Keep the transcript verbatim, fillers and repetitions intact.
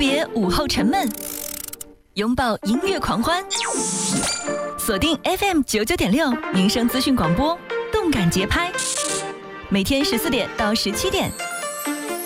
别午后沉闷，拥抱音乐狂欢。锁定 F M 九九点六民生资讯广播，动感节拍，每天十四点到十七点。